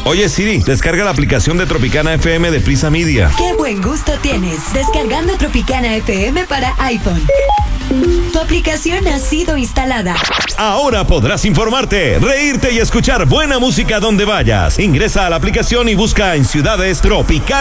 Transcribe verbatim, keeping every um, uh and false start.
Oye Siri, descarga la aplicación de Tropicana F M de Prisa Media. ¡Qué buen gusto tienes! Descargando Tropicana F M para iPhone. Tu aplicación ha sido instalada. Ahora podrás informarte, reírte y escuchar buena música donde vayas. Ingresa a la aplicación y busca en ciudades Tropicana.